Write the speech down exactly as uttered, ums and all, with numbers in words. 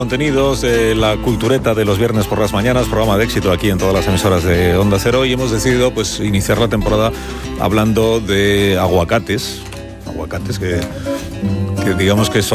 Contenidos de la cultureta de los viernes por las mañanas, programa de éxito aquí en todas las emisoras de Onda Cero, y hemos decidido pues iniciar la temporada hablando de aguacates, aguacates que, que digamos que son